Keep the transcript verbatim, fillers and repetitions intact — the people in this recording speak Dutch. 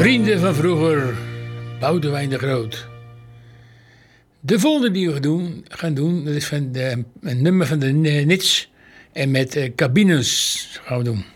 Vrienden van vroeger, Boudewijn de Groot. De volgende die we gaan doen, gaan doen dat is van de, een nummer van de Nits. En met uh, Cabines gaan we doen.